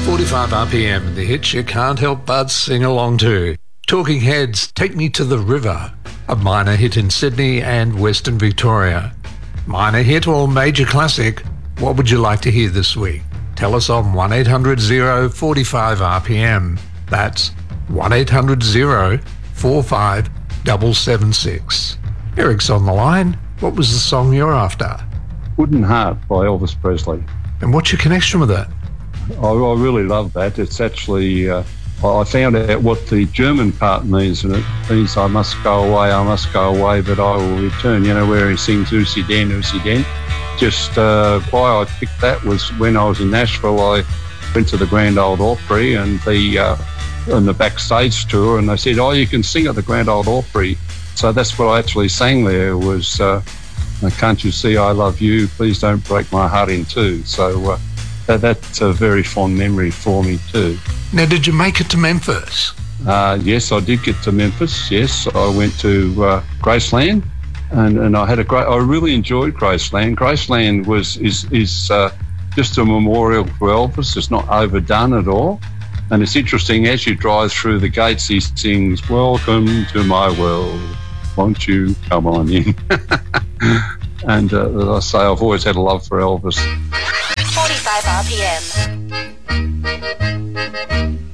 45 RPM, the hits you can't help but sing along to. Talking Heads, Take Me to the River, a minor hit in Sydney and Western Victoria. Minor hit or major classic, what would you like to hear this week? Tell us on 1-800-045-RPM. That's 1-800-045-776. Eric's on the line. What was the song you're after? Wooden Heart by Elvis Presley. And what's your connection with it? I really love that. It's actually, I found out what the German part means, and it means I must go away, but I will return. You know, where he sings Usi Den. Just why I picked that was when I was in Nashville, I went to the Grand Ole Opry and the backstage tour, and they said, oh, you can sing at the Grand Ole Opry. So that's what I actually sang there was, can't you see I love you, please don't break my heart in two. So that's a very fond memory for me too. Now, did you make it to Memphis? Yes, I did get to Memphis. Yes, I went to Graceland, and I really enjoyed Graceland. Graceland is just a memorial to Elvis. It's not overdone at all, and it's interesting as you drive through the gates. He sings, "Welcome to my world, won't you come on in?" And as I say, I've always had a love for Elvis. 45 RPM.